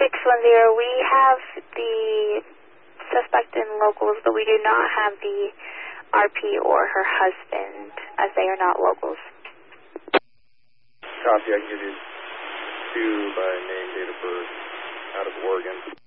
We have the suspect in locals, but we do not have the RP or her husband, as they are not locals. Copy, I can give you two by name, date of birth, out of Oregon.